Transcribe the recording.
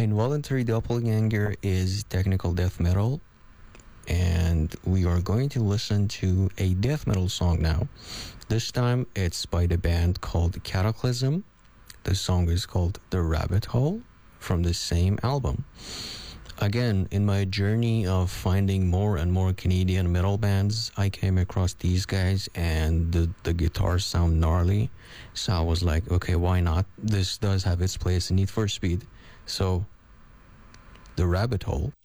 Involuntary Doppelganger is technical death metal, and we are going to listen to a death metal song now. This time it's by the band called Cataclysm. The song is called The Rabbit Hole from the same album. Again, in my journey of finding more and more Canadian metal bands, I came across these guys and the guitars sound gnarly. So I was like, okay, why not? This does have its place in Need for Speed. So, The Rabbit Hole.